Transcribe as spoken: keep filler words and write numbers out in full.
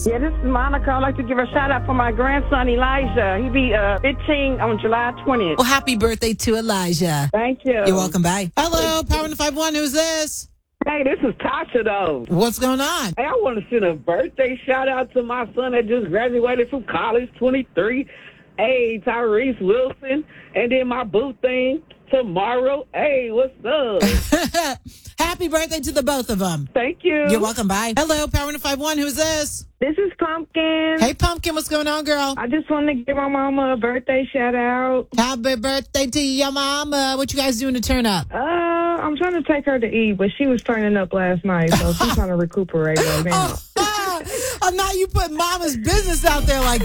Yeah, this is Monica. I'd like to give a shout out for my grandson, Elijah. He be uh, fifteen on July twentieth. Well, happy birthday to Elijah. Thank you. You're welcome. Bye. Hello, Power five one. Who's this? Hey, this is Tasha, though. What's going on? Hey, I want to send a birthday shout-out to my son that just graduated from college, twenty-three. Hey, Tyrese Wilson. And then my boo thing tomorrow. Hey, what's up? Happy birthday to the both of them. Thank you. You're welcome. Bye. Hello, Power five one. Who's this? This is Pumpkin. Hey, Pumpkin. What's going on, girl? I just want to give my mama a birthday shout out. Happy birthday to your mama. What you guys doing to turn up? Uh, I'm trying to take her to eat, but she was turning up last night, so she's trying to recuperate right now. Oh, oh, now you put mama's business out there like